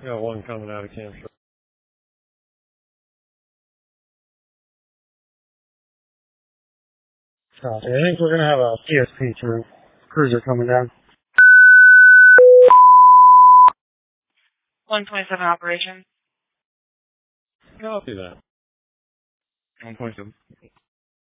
Got one coming out of Camp. Copy. I think we're gonna have a PSP cruiser coming down. 127 operation. Copy that. 1.7.